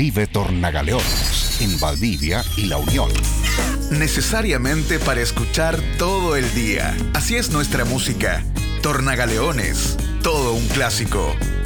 Vive Tornagaleones en Valdivia y La Unión. Necesariamente para escuchar todo el día. Así es nuestra música. Tornagaleones, todo un clásico.